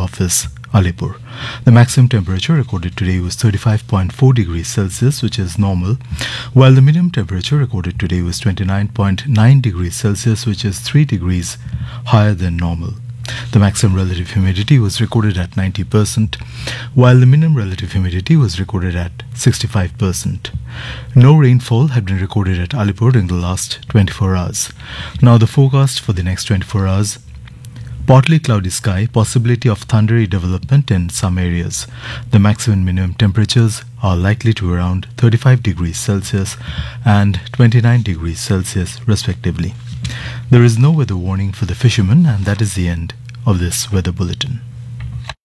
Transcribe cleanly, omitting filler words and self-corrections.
office, Alipur. The maximum temperature recorded today was 35.4 degrees Celsius, which is normal, while the minimum temperature recorded today was 29.9 degrees Celsius, which is 3 degrees higher than normal. The maximum relative humidity was recorded at 90%, while the minimum relative humidity was recorded at 65%. No rainfall had been recorded at Alipur during the last 24 hours. Now the forecast for the next 24 hours. Partly cloudy sky, possibility of thundery development in some areas. The maximum and minimum temperatures are likely to be around 35 degrees Celsius and 29 degrees Celsius respectively. There is no weather warning for the fishermen, and that is the end of this weather bulletin.